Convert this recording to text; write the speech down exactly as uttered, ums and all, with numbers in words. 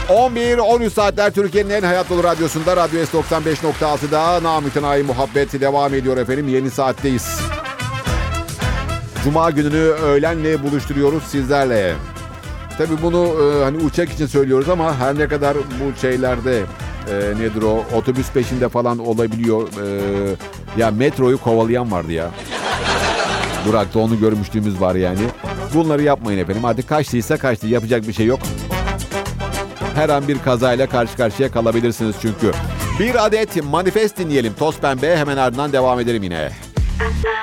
on bir on üç saatler Türkiye'nin en hayat dolu radyosunda, Radyo S doksan beş nokta altıda namütenayi muhabbet devam ediyor efendim. Yeni saatteyiz. Cuma gününü öğlenle buluşturuyoruz sizlerle. Tabii bunu e, hani uçak için söylüyoruz ama her ne kadar bu şeylerde e, nedir o otobüs peşinde falan olabiliyor. E, ya metroyu kovalayan vardı ya. Durakta onu görmüştüğümüz var yani. Bunları yapmayın efendim. Artık kaçtıysa kaçtı. Yapacak bir şey yok. Her an bir kazayla karşı karşıya kalabilirsiniz çünkü. Bir adet Manifest dinleyelim. Toz Pembe, hemen ardından devam edelim yine.